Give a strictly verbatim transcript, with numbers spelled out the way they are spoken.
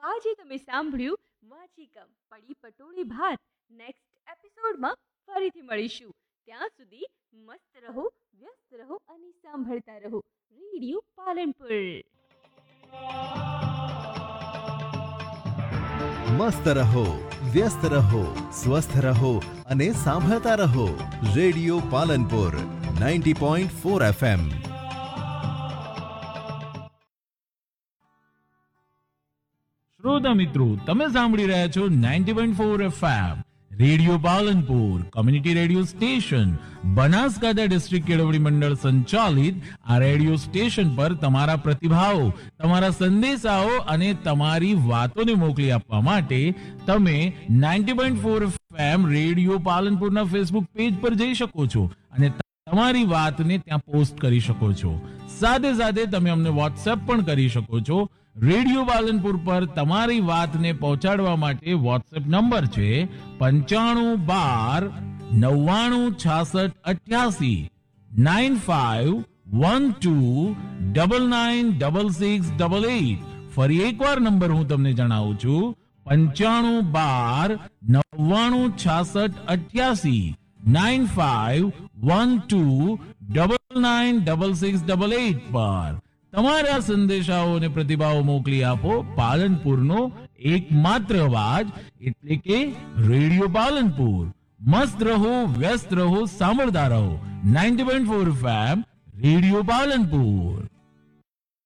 આજે તમે સાંભળ્યું વાચિકમ પડી પટોળી ભાત. નેક્સ્ટ એપિસોડમાં ફરીથી મળીશું. ત્યાં સુધી મસ્ત રહો, વ્યસ્ત રહો અને સાંભળતા રહો રેડિયો પાલનપુર. મસ્ત રહો, વ્યસ્ત રહો, સ્વસ્થ રહો અને સાંભળતા રહો radio Palanpur ninety point four FM. શ્રોતા મિત્રો, તમે સાંભળી રહ્યા છો ninety point four FM radio Palanpur, community radio station, Banaskantha district કેળવણી મંડળ સંચાલિત આ રેડિયો સ્ટેશન પર તમારા પ્રતિભાવો, તમારા સંદેશાઓ અને તમારી વાતોને મોકલી આપવા માટે તમે ninety point four FM radio પાલનપુરના Facebook page પર જઈ શકો છો અને તમારી વાતને ત્યાં પોસ્ટ કરી શકો છો. સાથે સાથે તમે અમને વોટ્સએપ પણ કરી શકો છો. રેડિયો પાલનપુર પર તમારી વાતને પહોંચાડવા માટે વોટ્સએપ નંબર છે પંચાણું બાર નવ્વાણું છાસઠ અઠ્યાસી nine five one two double nine double six double eight. ફરી એકવાર નંબર હું તમને જણાવું છું, પંચાણું બાર નવ્વાણું છાસઠ અઠ્યાસી nine five one two double nine double six double eight પર તમારા સંદેશાઓ અને પ્રતિભાવો મોકલી આપો. પાલનપુરનો એકમાત્ર અવાજ એટલે કે રેડિયો પાલનપુર. મસ્ત રહો, વ્યસ્ત રહો, સાંભળતા રહો ninety point four FM radio Palanpur.